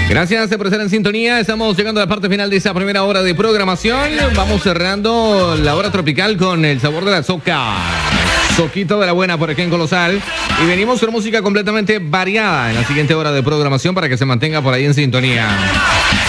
Gracias por estar en sintonía. Estamos llegando a la parte final de esa primera hora de programación. Vamos cerrando la hora tropical con el sabor de la soca. Soquito de la buena por aquí en Colosal. Y venimos con música completamente variada en la siguiente hora de programación para que se mantenga por ahí en sintonía.